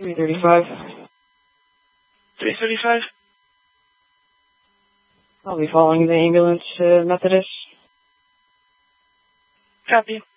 335. 335? I'll be following the ambulance, Methodist. Copy.